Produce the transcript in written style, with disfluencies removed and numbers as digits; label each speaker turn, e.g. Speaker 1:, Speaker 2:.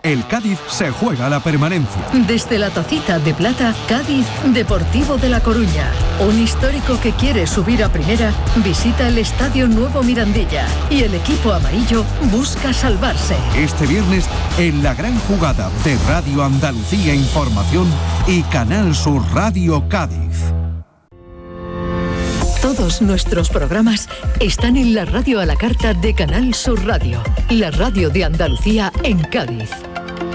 Speaker 1: el Cádiz se juega la permanencia.
Speaker 2: Desde la tacita de plata, Cádiz Deportivo de La Coruña. Un histórico que quiere subir a primera, visita el Estadio Nuevo Mirandilla y el equipo amarillo busca salvarse.
Speaker 1: Este viernes, en la gran jugada de Radio Andalucía Información y Canal Sur Radio Cádiz.
Speaker 2: Todos nuestros programas están en la radio a la carta de Canal Sur Radio, la radio de Andalucía en Cádiz.